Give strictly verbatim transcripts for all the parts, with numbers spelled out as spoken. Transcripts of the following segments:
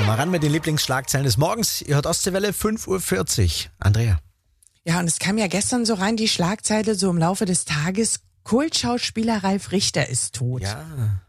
mal ran mit den Lieblingsschlagzeilen des Morgens. Ihr hört Ostseewelle, fünf Uhr vierzig. Andrea. Ja, und es kam ja gestern so rein, die Schlagzeile so im Laufe des Tages, Kultschauspieler Ralf Richter ist tot. Ja.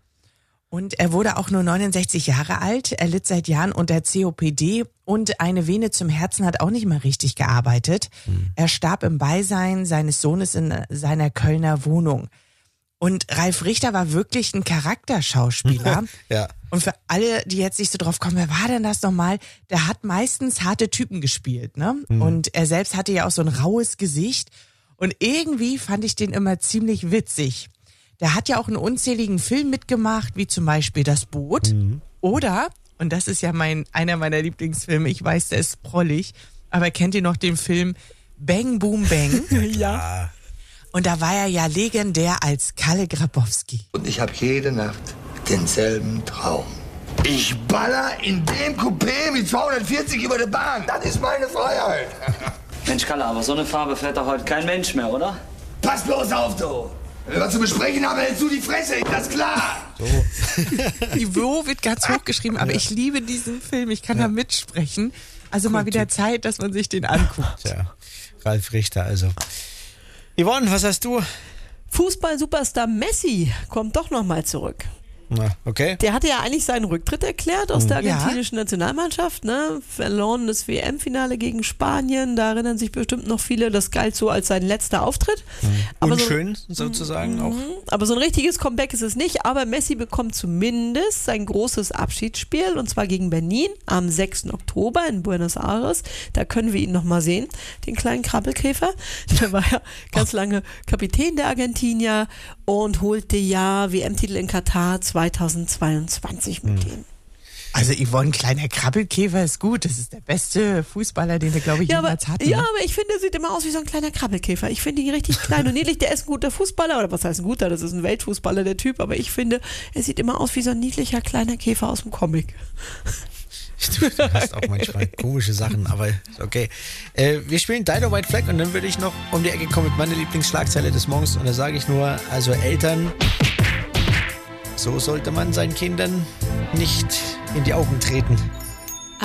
Und er wurde auch nur neunundsechzig Jahre alt. Er litt seit Jahren unter C O P D und eine Vene zum Herzen hat auch nicht mehr richtig gearbeitet. Hm. Er starb im Beisein seines Sohnes in seiner Kölner Wohnung. Und Ralf Richter war wirklich ein Charakterschauspieler. Ja. Und für alle, die jetzt nicht so drauf kommen, wer war denn das nochmal? Der hat meistens harte Typen gespielt, ne? Mhm. Und er selbst hatte ja auch so ein raues Gesicht. Und irgendwie fand ich den immer ziemlich witzig. Der hat ja auch in unzähligen Filmen mitgemacht, wie zum Beispiel Das Boot. Mhm. Oder, und das ist ja mein einer meiner Lieblingsfilme, ich weiß, der ist prollig, aber kennt ihr noch den Film Bang Boom Bang? Ja. Und da war er ja legendär als Kalle Grabowski. Und ich habe jede Nacht denselben Traum. Ich baller in dem Coupé mit zweihundertvierzig über der Bahn. Das ist meine Freiheit. Mensch, Kalle, aber so eine Farbe fährt doch heute kein Mensch mehr, oder? Pass bloß auf, du. Wenn wir was zu besprechen haben, hältst du die Fresse. Das ist klar. So. Niveau wird ganz hochgeschrieben, aber ich liebe diesen Film. Ich kann ja. da mitsprechen. Also cool, mal wieder Zeit, dass man sich den anguckt. Tja, Ralf Richter also. Yvonne, was hast du? Fußball-Superstar Messi kommt doch nochmal zurück. Na, okay. Der hatte ja eigentlich seinen Rücktritt erklärt aus der Ja. argentinischen Nationalmannschaft, ne? Verloren das W M-Finale gegen Spanien, da erinnern sich bestimmt noch viele, das galt so als sein letzter Auftritt. Mhm. Aber Unschön so, sozusagen auch. Aber so ein richtiges Comeback ist es nicht, aber Messi bekommt zumindest sein großes Abschiedsspiel und zwar gegen Benin am sechsten Oktober in Buenos Aires. Da können wir ihn nochmal sehen, den kleinen Krabbelkäfer. Der war ja ganz lange Kapitän der Argentinier und holte ja W M-Titel in Katar zweitausendzweiundzwanzig mit ihm. Also Yvonne, kleiner Krabbelkäfer ist gut. Das ist der beste Fußballer, den wir, glaube ich, Ja, aber, jemals hatten. ja, aber ich finde, er sieht immer aus wie so ein kleiner Krabbelkäfer. Ich finde ihn richtig klein und niedlich. Der ist ein guter Fußballer, oder was heißt ein guter? Das ist ein Weltfußballer, der Typ. Aber ich finde, er sieht immer aus wie so ein niedlicher kleiner Käfer aus dem Comic. Du hast auch manchmal komische Sachen, aber okay. Äh, wir spielen Dynamite Flag und dann würde ich noch um die Ecke kommen mit meiner Lieblingsschlagzeile des Morgens und da sage ich nur, also Eltern, so sollte man seinen Kindern nicht in die Augen treten.